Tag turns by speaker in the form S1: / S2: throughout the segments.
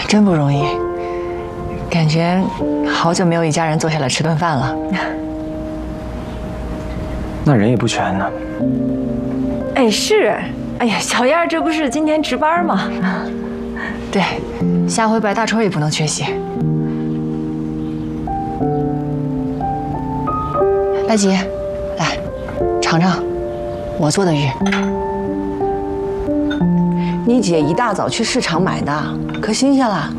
S1: 真不容易，感觉好久没有一家人坐下来吃顿饭了。
S2: 那人也不全呢。
S1: 哎，是，哎呀，小燕这不是今天值班吗？对，下回白大春也不能缺席。白姐，来，尝尝我做的鱼。
S3: 你姐一大早去市场买的，可新鲜了。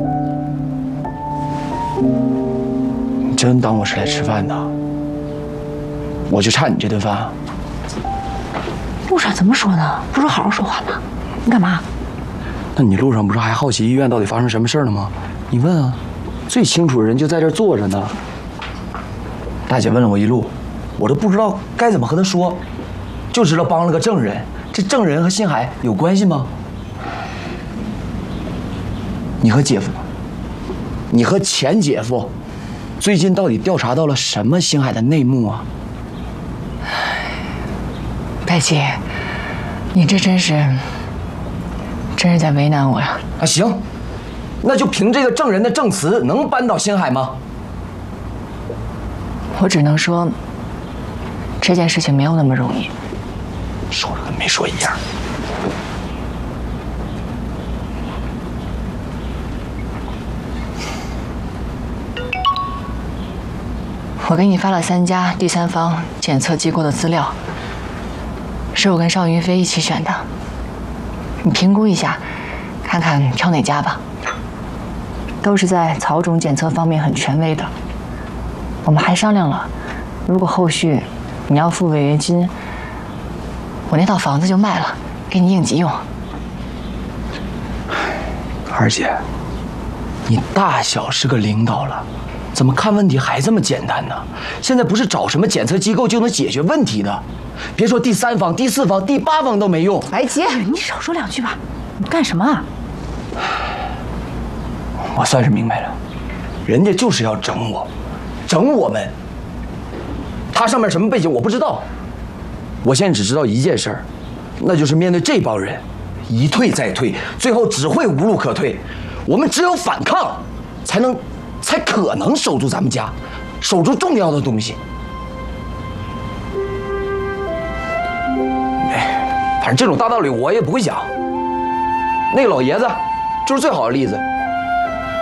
S2: 你真当我是来吃饭的？我就差你这顿饭啊？
S3: 路上怎么说呢？不是好好说话吗？你干嘛？
S2: 那你路上不是还好奇医院到底发生什么事儿了吗？你问啊，最清楚的人就在这儿坐着呢。大姐问了我一路，我都不知道该怎么和她说，就知道帮了个证人。这证人和星海有关系吗？你和姐夫呢？你和前姐夫，最近到底调查到了什么星海的内幕啊？
S1: 白姐，你这真是在为难我呀！
S2: 啊，行，那就凭这个证人的证词，能扳倒星海吗？
S1: 我只能说，这件事情没有那么容易。
S2: 说了跟没说一样。
S1: 我给你发了3家第三方检测机构的资料，是我跟邵云飞一起选的，你评估一下，看看挑哪家吧。都是在草种检测方面很权威的。我们还商量了，如果后续你要付违约金，我那套房子就卖了，给你应急用。
S2: 二姐，你大小是个领导了，怎么看问题还这么简单呢？现在不是找什么检测机构就能解决问题的，别说第3方、第4方、第8方都没用。
S3: 白姐，你少说2句吧，你干什么啊？
S2: 我算是明白了，人家就是要整我，整我们。他上面什么背景我不知道，我现在只知道一件事儿，那就是面对这帮人，一退再退，最后只会无路可退。我们只有反抗，才可能守住咱们家，守住重要的东西。哎，反正这种大道理我也不会讲。那个老爷子就是最好的例子。